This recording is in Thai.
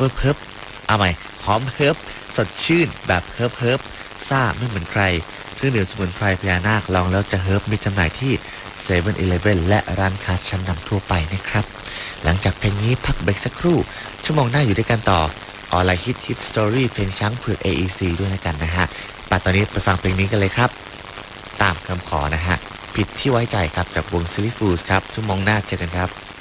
เฮิบเอาใหม่หอมเฮิบสดชื่นแบบเฮิบซ่าไม่เหมือนใครเครื่องดื่มสมุนไพรพญานาคลองแล้วจะเฮิบมีจำหน่ายที่เซเว่นอีเลฟเว่นและร้านค้าชั้นนำทั่วไปนะครับหลังจากเพลงนี้พักเบรกสักครู่ชั่วโมงหน้าอยู่ด้วยกันต่อออนไลน์ฮิตสตอรี่เพลงช้างเผือก AEC ด้วยนะกันนะฮะปัดตอนนี้ไปฟังเพลงนี้กันเลยครับตามคำขอนะฮะผิดที่ไว้ใจครับกับวง Silly Fools ครับชั่วโมงหน้าเจอกันครับ